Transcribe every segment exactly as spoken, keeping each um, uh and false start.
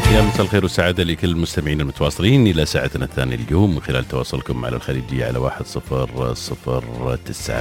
يا مساء الخير والسعادة لكل المستمعين المتواصلين إلى ساعتنا الثانية اليوم من خلال تواصلكم على الخليجية على واحد صفر صفر تسعة.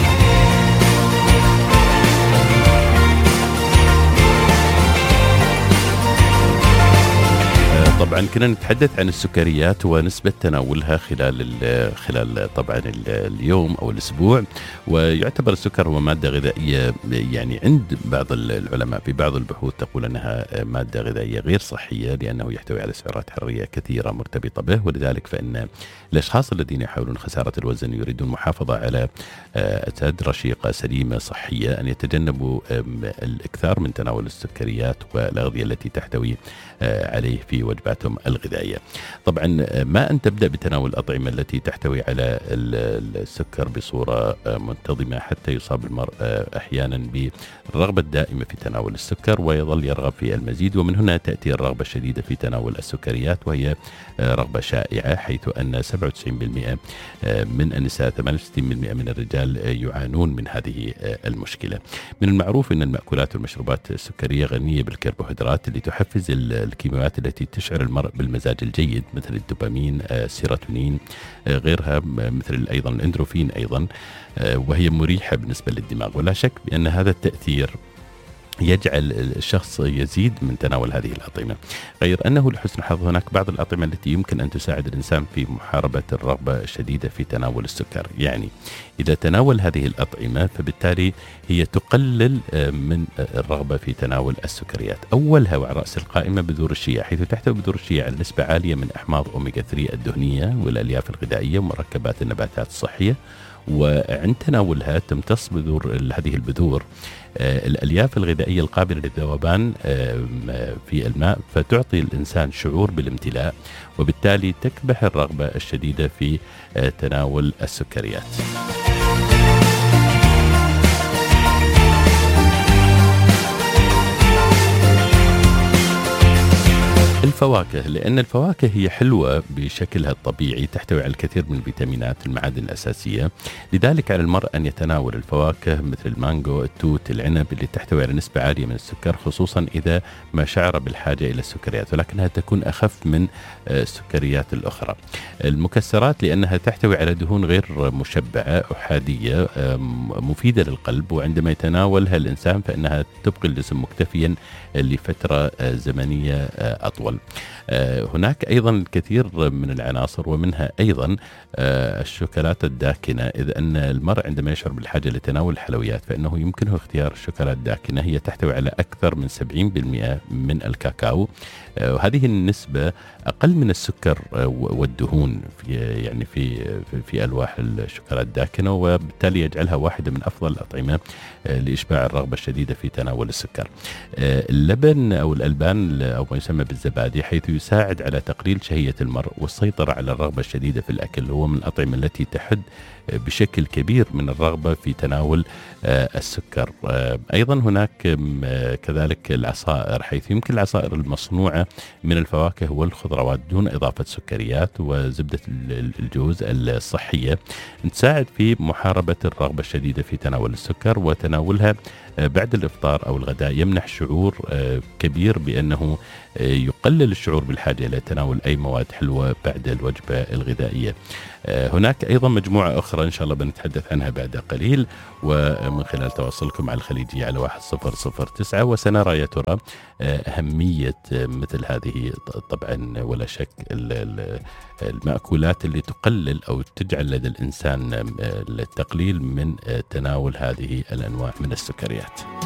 طبعا كنا نتحدث عن السكريات ونسبة تناولها خلال خلال طبعا اليوم أو الأسبوع، ويعتبر السكر هو مادة غذائية يعني عند بعض العلماء في بعض البحوث تقول أنها مادة غذائية غير صحية لأنه يحتوي على سعرات حرارية كثيرة مرتبطة به، ولذلك فإن الأشخاص الذين يحاولون خسارة الوزن يريدون محافظة على أجساد رشيقة سليمة صحية أن يتجنبوا الإكثار من تناول السكريات والأغذية التي تحتوي عليه في وجباتهم الغذائية. طبعا ما أن تبدأ بتناول الأطعمة التي تحتوي على السكر بصورة منتظمة حتى يصاب المرء أحيانا بالرغبة الدائمة في تناول السكر ويظل يرغب في المزيد، ومن هنا تأتي الرغبة الشديدة في تناول السكريات، وهي رغبة شائعة حيث أن سبعة وتسعين بالمئة من النساء ثمانية وستين بالمئة من الرجال يعانون من هذه المشكلة. من المعروف أن المأكولات والمشروبات السكرية غنية بالكربوهيدرات اللي تحفز الكيماويات التي تشعر المرء بالمزاج الجيد مثل الدوبامين، السيروتونين، غيرها مثل أيضا الإندروفين أيضا، وهي مريحة بالنسبة للدماغ. ولا شك بأن هذا التأثير يجعل الشخص يزيد من تناول هذه الأطعمة، غير أنه لحسن الحظ هناك بعض الأطعمة التي يمكن أن تساعد الإنسان في محاربة الرغبة الشديدة في تناول السكر. يعني إذا تناول هذه الأطعمة فبالتالي هي تقلل من الرغبة في تناول السكريات. أولها وعلى رأس القائمة بذور الشيا، حيث تحتوي بذور الشيا على نسبة عالية من أحماض أوميغا ثلاثة الدهنية والألياف الغذائية ومركبات النباتات الصحية، وعند تناولها تمتص بذور هذه البذور الألياف الغذائية القابلة للذوبان في الماء، فتعطي الإنسان شعور بالامتلاء، وبالتالي تكبح الرغبة الشديدة في تناول السكريات. الفواكه، لأن الفواكه هي حلوة بشكلها الطبيعي، تحتوي على الكثير من الفيتامينات المعادن الأساسية، لذلك على المرء أن يتناول الفواكه مثل المانجو، التوت، العنب اللي تحتوي على نسبة عالية من السكر، خصوصا إذا ما شعر بالحاجة إلى السكريات، ولكنها تكون أخف من السكريات الأخرى. المكسرات لأنها تحتوي على دهون غير مشبعة أحادية مفيدة للقلب، وعندما يتناولها الإنسان فإنها تبقي الجسم مكتفيا لفترة زمنية أطول. هناك أيضا الكثير من العناصر، ومنها أيضا الشوكولاتة الداكنة، إذ أن المرء عندما يشعر بالحاجة لتناول الحلويات فإنه يمكنه اختيار الشوكولاتة الداكنة. هي تحتوي على أكثر من سبعين بالمئة من الكاكاو، وهذه النسبة أقل من السكر والدهون في يعني في في ألواح الشوكولاتة الداكنة، وبالتالي يجعلها واحدة من أفضل الأطعمة لإشباع الرغبة الشديدة في تناول السكر. اللبن أو الألبان أو ما يسمى بالزبادي، حيث يساعد على تقليل شهية المرء والسيطرة على الرغبة الشديدة في الأكل، هو من الأطعمة التي تحد بشكل كبير من الرغبة في تناول السكر. أيضا هناك كذلك العصائر، حيث يمكن العصائر المصنوعة من الفواكه والخضروات دون إضافة سكريات وزبدة الجوز الصحية تساعد في محاربة الرغبة الشديدة في تناول السكر، وتناولها بعد الإفطار أو الغداء يمنح شعور كبير بأنه يقلل الشعور بالحاجة إلى تناول أي مواد حلوة بعد الوجبة الغذائية. هناك أيضا مجموعة أخرى إن شاء الله بنتحدث عنها بعد قليل، ومن خلال تواصلكم على الخليجية على واحد صفر صفر تسعة، وسنرى يا ترى أهمية مثل هذه طبعا ولا شك المأكولات اللي تقلل أو تجعل لدى الإنسان التقليل من تناول هذه الأنواع من السكريات.